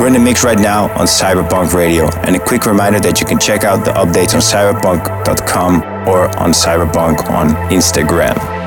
We're in the mix right now on Cyberpunk Radio, and a quick reminder that you can check out the updates on cyberpunk.com or on Cyberpunk on Instagram.